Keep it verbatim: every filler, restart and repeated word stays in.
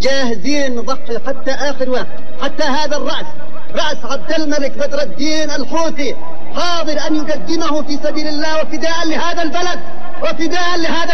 جاهزين نضحي حتى آخر وقت، حتى هذا الرأس رأس عبد الملك بدر الدين الحوثي حاضر أن يقدمه في سبيل الله وفداء لهذا البلد وفداء لهذا